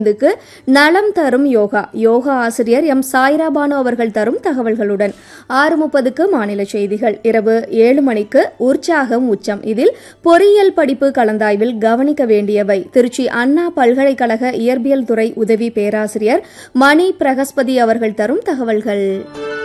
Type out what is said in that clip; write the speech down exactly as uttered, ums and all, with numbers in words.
இதுக்கு நலம் தரும் யோகா யோகா ஆசிரியர் எம் சாய்ராபானு அவர்கள் தரும் தகவல்களுடன் ஆறு முப்பதுக்கு மாநில செய்திகள். இரவு ஏழு மணிக்கு உற்சாகம் உச்சம். இதில் பொறியியல் படிப்பு கலந்தாய்வில் கவனிக்க வேண்டியவை திருச்சி அண்ணா பல்கலைக்கழக இயற்பியல் துறை உதவி பேராசிரியர் மணி பிரகஸ்பதி அவர்கள் தரும் தகவல்கள்.